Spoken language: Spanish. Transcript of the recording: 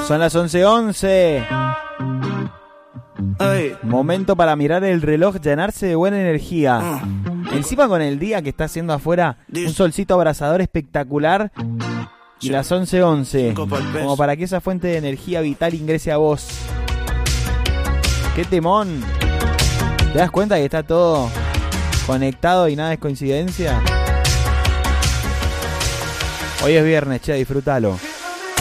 Son las 11:11. Momento para mirar el reloj, llenarse de buena energía. Encima con el día que está haciendo afuera, un solcito abrasador espectacular. Y las 11:11, como para que esa fuente de energía vital ingrese a vos. ¡Qué temón! ¿Te das cuenta que está todo conectado y nada es coincidencia? Hoy es viernes, che, disfrútalo.